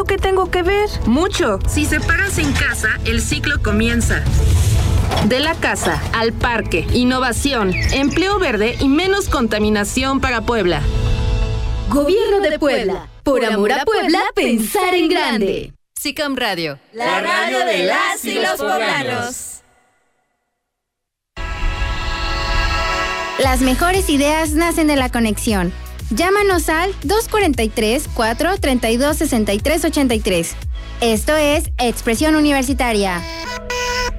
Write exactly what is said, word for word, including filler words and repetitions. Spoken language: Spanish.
qué tengo que ver? Mucho. Si se paras en casa, el ciclo comienza. De la casa al parque, innovación, empleo verde y menos contaminación para Puebla. Gobierno de Puebla. Por amor a Puebla, pensar en grande. S I C A M Radio. La radio de las y los poblanos. Las mejores ideas nacen de la conexión. Llámanos al dos cuatro tres, cuatro tres dos, seis tres ocho tres. Esto es Expresión Universitaria.